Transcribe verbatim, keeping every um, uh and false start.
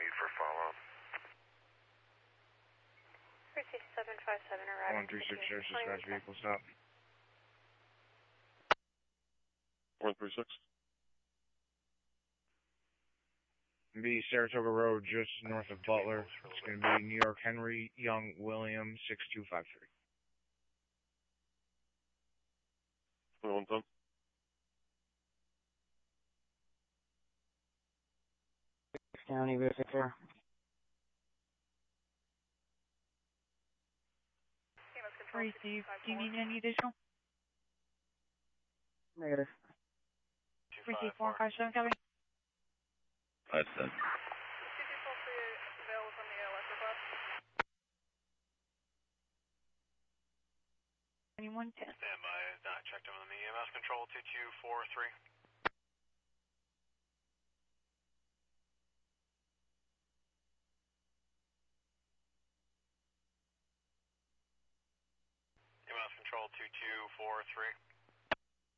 need for follow-up? Frequency seven five seven arriving. one three six zero, dispatch vehicle stop. one three six. Be Saratoga Road, just north of Butler. It's going to be New York Henry Young William six two five three. twenty-one ten. County Victor. Receive. Do you need any additional? Negative. Receive four five seven, copy. Five seven. Anyone ten. Stand by. Not checked in on the E M S control two two four three. E M S control two two four three.